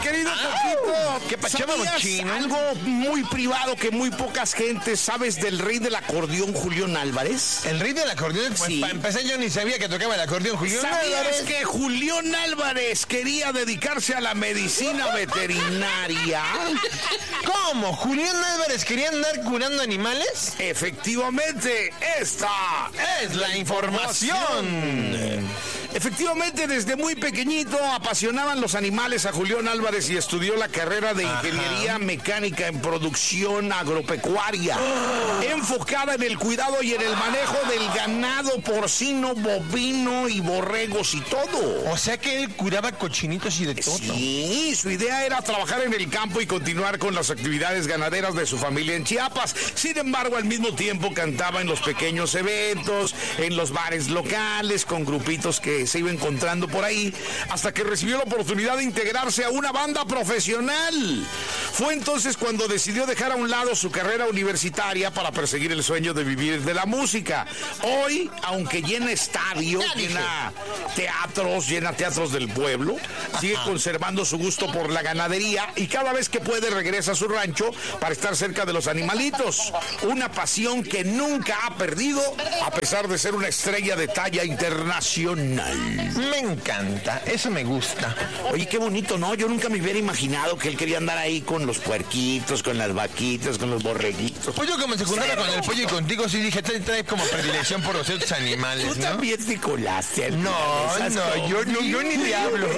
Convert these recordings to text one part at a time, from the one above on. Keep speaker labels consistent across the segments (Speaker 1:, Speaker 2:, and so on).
Speaker 1: querido Coquito.
Speaker 2: ¿Qué pachaba, mochino?
Speaker 1: Algo muy privado que muy pocas gentes sabes del rey del acordeón, Julián Álvarez.
Speaker 2: ¿El rey del acordeón? Pues
Speaker 1: Sí.
Speaker 2: para empezar, yo ni sabía que tocaba el acordeón, Julián
Speaker 1: ¿Sabías
Speaker 2: Álvarez.
Speaker 1: que Julián Álvarez quería dedicarse a la medicina veterinaria?
Speaker 2: ¿Cómo? ¿Julián Álvarez quería andar curando animales?
Speaker 1: Efectivamente, esta
Speaker 2: Es la información.
Speaker 1: Efectivamente, desde muy pequeñito apasionaban los animales a Julián Álvarez y estudió la carrera de ingeniería mecánica en producción agropecuaria, enfocada en el cuidado y en el manejo del ganado porcino, bovino y borregos y todo.
Speaker 2: O sea que él curaba cochinitos y de todo.
Speaker 1: Sí, su idea era trabajar en el campo y continuar con las actividades ganaderas de su familia en Chiapas. Sin embargo, al mismo tiempo cantaba en los pequeños eventos, en los bares locales, con grupitos que se iba encontrando por ahí, hasta que recibió la oportunidad de integrarse a una banda profesional. Fue entonces cuando decidió dejar a un lado su carrera universitaria para perseguir el sueño de vivir de la música. Hoy, aunque llena estadios, llena teatros del pueblo, sigue conservando su gusto por la ganadería y cada vez que puede regresa a su rancho para estar cerca de los animalitos. Una pasión que nunca ha perdido a pesar de ser una estrella de talla internacional.
Speaker 2: Me encanta, eso me gusta.
Speaker 1: Oye, qué bonito, ¿no? Yo nunca me hubiera imaginado que él quería andar ahí con los puerquitos, con las vaquitas, con los borreguitos.
Speaker 2: Pues yo como se juntara con el pollo y contigo, sí dije, trae como predilección por los otros animales,
Speaker 1: Tú
Speaker 2: ¿no?
Speaker 1: también te colaste.
Speaker 2: Yo ni te hablo.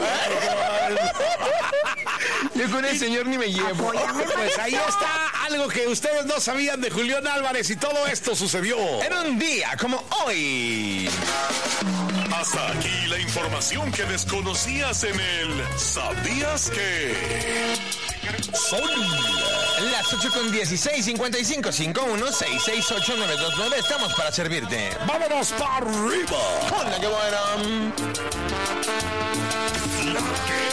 Speaker 2: Yo con el señor ni me llevo.
Speaker 1: Pues ahí está algo que ustedes no sabían de Julián Álvarez y todo esto sucedió.
Speaker 2: Era un día como hoy.
Speaker 3: Hasta aquí la información que desconocías en el ¿Sabías que?
Speaker 2: Son las 8:16, 55 51 668 929. Estamos para servirte.
Speaker 1: ¡Vámonos para arriba!
Speaker 2: Hola, qué bueno.
Speaker 3: La que